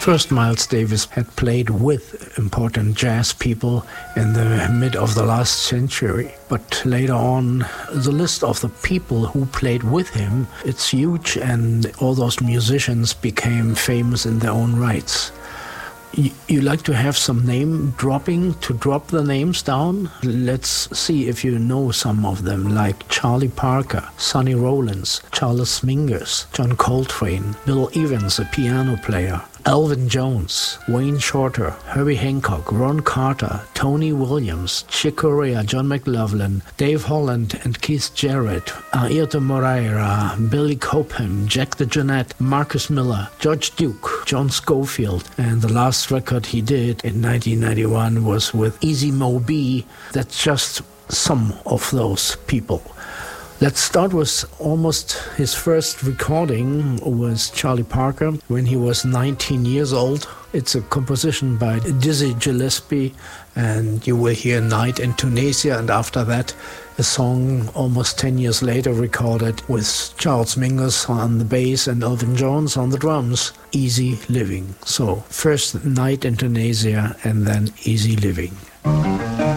First, Miles Davis had played with important jazz people in the mid of the last century. But later on, the list of the people who played with him, it's huge, and all those musicians became famous in their own rights. You like to have some name dropping, to drop the names down? Let's see if you know some of them, like Charlie Parker, Sonny Rollins, Charles Mingus, John Coltrane, Bill Evans, a piano player, Elvin Jones, Wayne Shorter, Herbie Hancock, Ron Carter, Tony Williams, Chick Corea, John McLaughlin, Dave Holland and Keith Jarrett, Airto Moreira, Billy Cobham, Jack DeJohnette, Marcus Miller, George Duke, John Scofield, and the last record he did in 1991 was with Easy Mo Bee. That's just some of those people. Let's start with almost his first recording was Charlie Parker when he was 19 years old. It's a composition by Dizzy Gillespie, and you will hear Night in Tunisia, and after that a song almost 10 years later recorded with Charles Mingus on the bass and Elvin Jones on the drums, Easy Living. So first Night in Tunisia and then Easy Living.